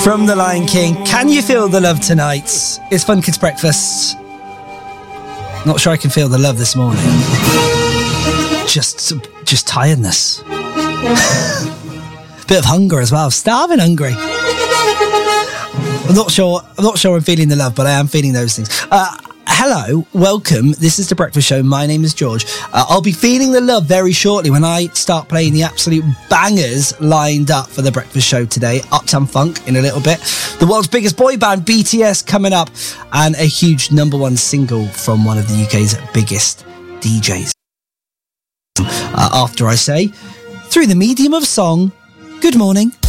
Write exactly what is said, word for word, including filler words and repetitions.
From The Lion King, Can You Feel the Love Tonight? It's Fun Kids Breakfast. Not sure I can feel the love this morning. Just, just tiredness. Bit of hunger as well. Starving hungry. I'm not sure. I'm not sure I'm feeling the love, but I am feeling those things. Uh, hello, welcome. This is The Breakfast Show. My name is George. Uh, I'll be feeling the love very shortly when I start playing the absolute bangers lined up for The Breakfast Show today. Uptown Funk in a little bit. The world's biggest boy band, B T S, coming up, and a huge number one single from one of the U K's biggest D Js. Uh, after I say, through the medium of song, good morning.